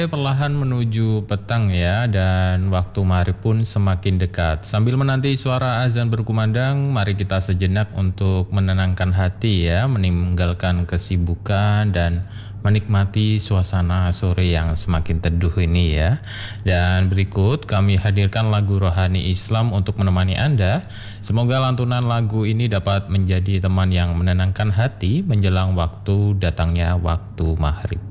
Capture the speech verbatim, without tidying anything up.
Perlahan menuju petang ya, dan waktu maghrib pun semakin dekat. Sambil menanti suara azan berkumandang, mari kita sejenak untuk menenangkan hati ya, meninggalkan kesibukan dan menikmati suasana sore yang semakin teduh ini ya. Dan berikut kami hadirkan lagu rohani Islam untuk menemani Anda. Semoga lantunan lagu ini dapat menjadi teman yang menenangkan hati menjelang waktu datangnya waktu maghrib.